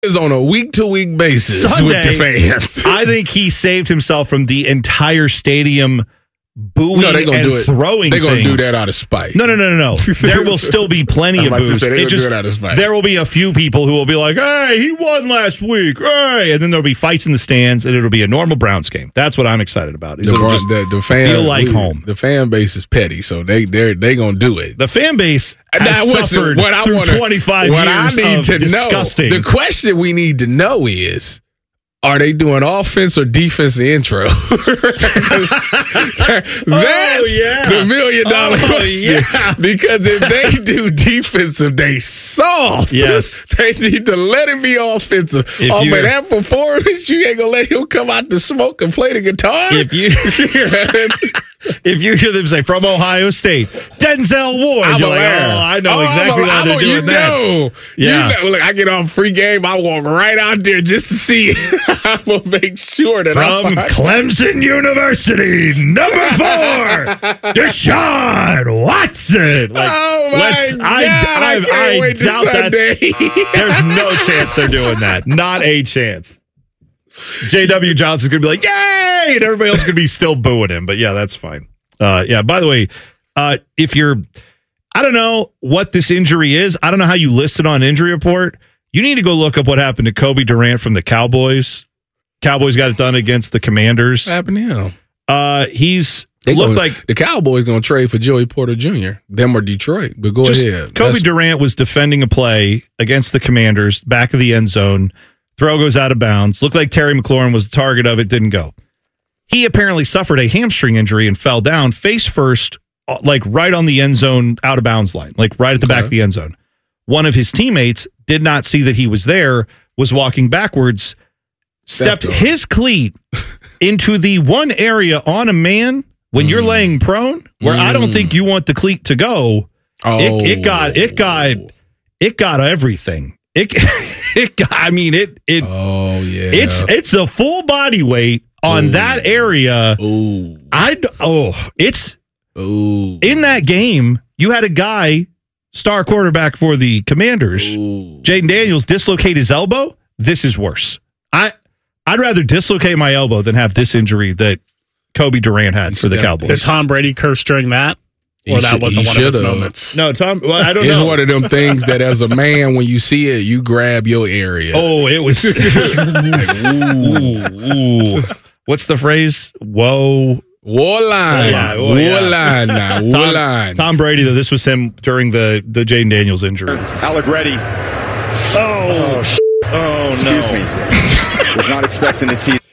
is on a week-to-week basis with the fans. I think he saved himself from the entire stadium booing and throwing They're going to do that things. out of spite. No. There will still be plenty of boos. There will be a few people who will be like, hey, he won last week. Hey. And then there'll be fights in the stands, and it'll be a normal Browns game. That's what I'm excited about. The fan feel like home. The fan base is petty, so they're going to do it. The fan base has suffered through 25 years of disgusting. The question we need to know is, are they doing offense or defensive intro? That's the $1 million question. Yeah. Because if they do defensive, they soft. Yes. They need to let it be offensive. Off of that performance, you ain't going to let him come out to smoke and play the guitar? If you hear them say, from Ohio State, Denzel Ward, you're like, I know exactly why they're doing that. Yeah. Look, I get on free game, I walk right out there just to see it. I will make sure that from Clemson University, number 4, Deshaun Watson. I doubt that. There's no chance they're doing that. Not a chance. J.W. Johnson's going to be like, yay! And everybody else is going to be still booing him. But yeah, that's fine. By the way, if you're, I don't know what this injury is. I don't know how you list it on injury report. You need to go look up what happened to Kobe Durant from the Cowboys. Cowboys got it done against the Commanders. What happened to him? Like the Cowboys going to trade for Joey Porter Jr. Them or Detroit. But go ahead. Kobe Durant was defending a play against the Commanders, back of the end zone. Throw goes out of bounds. Looked like Terry McLaurin was the target of it. Didn't go. He apparently suffered a hamstring injury and fell down face first, like right on the end zone, out of bounds line, like right at the back of the end zone. One of his teammates did not see that he was there, was walking backwards, stepped his cleat into the one area on a man when you're laying prone, where I don't think you want the cleat to go. It got everything. It's a full body weight on that area. In that game, you had a guy, star quarterback for the Commanders, Jaden Daniels, dislocate his elbow. This is worse. I'd rather dislocate my elbow than have this injury that Kobe Durant had for the Cowboys. Did Tom Brady curse during that? Or that wasn't one of his moments? No, Tom, I don't know. It's one of them things that as a man, when you see it, you grab your area. Oh, it was. Ooh. What's the phrase? Whoa. Warline. Warline now. Warline. Tom Brady, though, this was him during the Jaden Daniels injury. Allegretti. Oh, no. Excuse me. Was not expecting to see.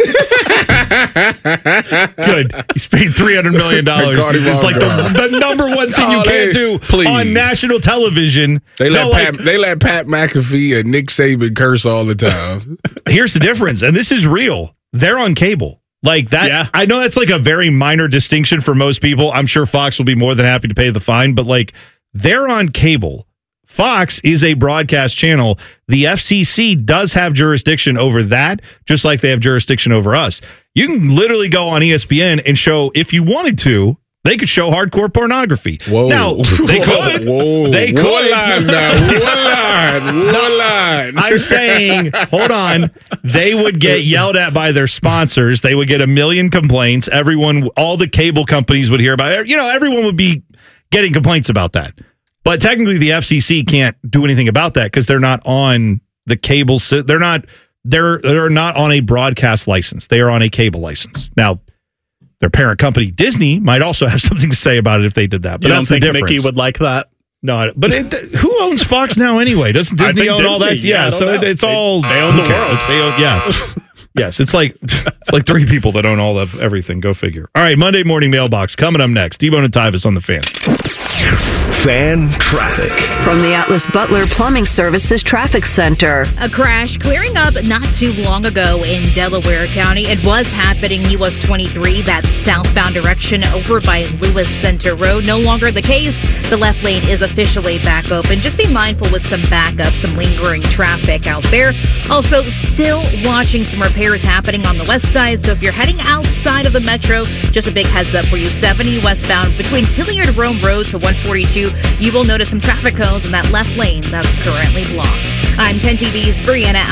Good. He's paid $300 million. It's like the number one thing you can't do on national television. They let Pat McAfee and Nick Saban curse all the time. Here's the difference, and this is real. They're on cable. Like that. Yeah. I know that's like a very minor distinction for most people. I'm sure Fox will be more than happy to pay the fine, but like they're on cable. Fox is a broadcast channel. The FCC does have jurisdiction over that, just like they have jurisdiction over us. You can literally go on ESPN and show, if you wanted to, they could show hardcore pornography. Whoa. Now, they could. Whoa. They could. One line. I'm saying, hold on. They would get yelled at by their sponsors. They would get a million complaints. All the cable companies would hear about it. You know, everyone would be getting complaints about that. But technically, the FCC can't do anything about that because they're not on the cable. They're not on a broadcast license. They are on a cable license. Now, their parent company, Disney, might also have something to say about it if they did that. But that's the difference. Mickey would like that. No, but who owns Fox now anyway? Doesn't Disney own all that? Yeah, so it's all they own the world. Yes, it's like 3 people that own all of everything. Go figure. All right, Monday morning mailbox coming up next. D-Bone and Tyvis on the Fan. Fan traffic from the Atlas Butler Plumbing Services Traffic Center. A crash clearing up not too long ago in Delaware County. It was happening US 23, that southbound direction over by Lewis Center Road. No longer the case. The left lane is officially back open. Just be mindful with some backup, some lingering traffic out there. Also, still watching some repairs happening on the west side. So if you're heading outside of the metro, just a big heads up for you. 70 westbound between Hilliard Rome Road to 142. You will notice some traffic cones in that left lane that's currently blocked. I'm 10 TV's Brianna